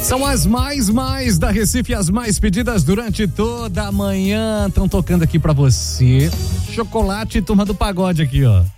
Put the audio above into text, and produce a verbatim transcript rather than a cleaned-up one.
São as mais, mais da Recife, as mais pedidas durante toda a manhã. Estão tocando aqui pra você. Chocolate, turma do pagode aqui, ó.